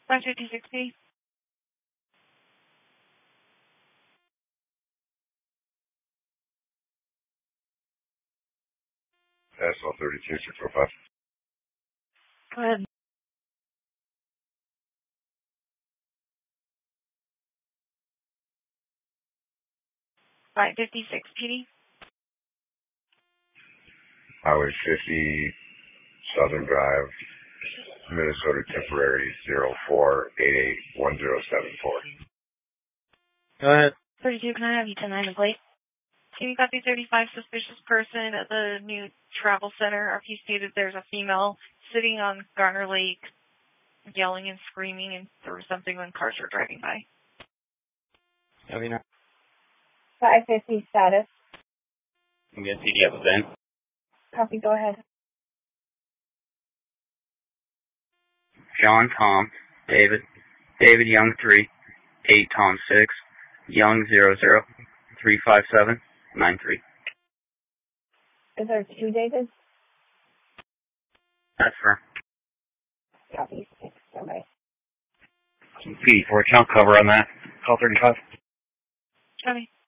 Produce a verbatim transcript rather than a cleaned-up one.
five fifty-six P. S L thirty-two six oh five. Go ahead. five fifty-six P D. Highway fifty, Southern Drive, Minnesota temporary zero four eight eight one zero seven four. Go ahead. thirty-two, can I have you ten nine the plate? Can you copy thirty-five suspicious person at the new travel center? R P stated there's a female sitting on Garner Lake yelling and screaming and or something when cars are driving by. Copy now. five fifty status. I'm getting C D up then. Copy, go ahead. John Tom, David, David Young three, eight Tom six, Young zero zero, three five seven, nine three. Is there two Davids? That's fair. Copy, six, okay. P D four account cover on that. Call thirty-five. Copy.